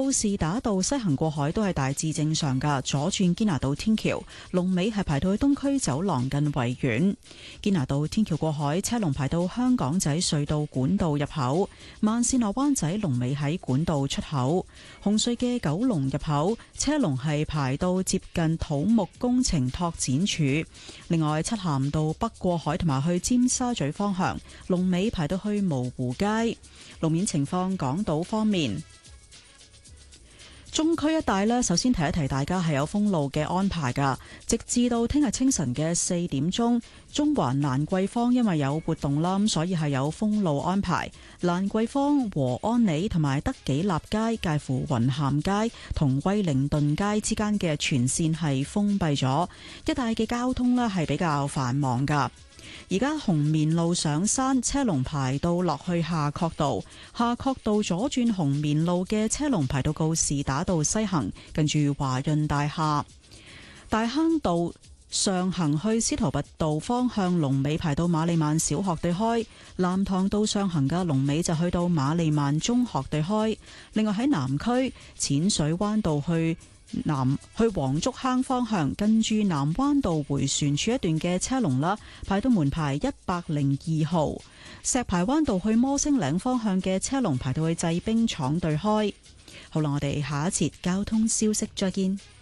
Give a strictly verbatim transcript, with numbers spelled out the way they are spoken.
告士打道西行過海都係大致正常噶，左轉堅拿道天橋，龍尾係排到去東區走廊近維園。堅拿道天橋過海車龍排到香港仔隧道管道入口，慢線落灣仔龍尾喺管道出口。紅隧嘅九龍入口車龍係排到接近土木工程拓展處。另外，漆咸道北過海同埋去尖沙咀方向龍尾排到去蕪湖街。路面情況，港島方面，中區一帶呢，首先提一提大家係有封路嘅安排噶，直至到聽日清晨嘅四點鐘，中環蘭桂坊因為有活動啦，所以係有封路安排。蘭桂坊、和安里同埋德己立街介乎雲咸街同威靈頓街之間嘅全線係封閉咗，一帶嘅交通呢係比較繁忙噶。而家紅棉路上山車龍排到落去夏慤道，夏慤道左轉紅棉路嘅車龍排到告士打道西行，近住華潤大廈。大坑道上行去司徒拔道方向龍尾排到馬利曼小學對開，藍塘道上行嘅龍尾就去到馬利曼中學對開。另外喺南區淺水灣道去南去黃竹坑方向，近住南灣道回旋處一段嘅車龍啦，排到門牌一百零二號。石排灣道去摩星嶺方向嘅車龍排到去製冰廠對開。好啦，我哋下一節交通消息再見。